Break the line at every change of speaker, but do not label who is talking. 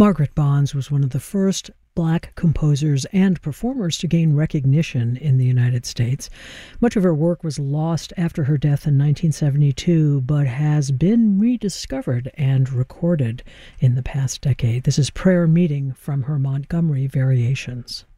Margaret Bonds was one of the first Black composers and performers to gain recognition in the United States. Much of her work was lost after her death in 1972, but has been rediscovered and recorded in the past decade. This is Prayer Meeting from her Montgomery Variations.